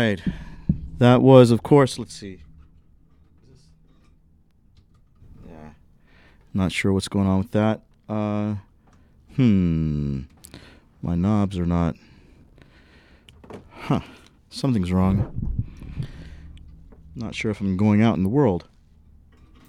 right. That was, of course, let's see. Yeah. Not sure what's going on with that. My knobs are not. Huh. Something's wrong. Not sure if I'm going out in the world.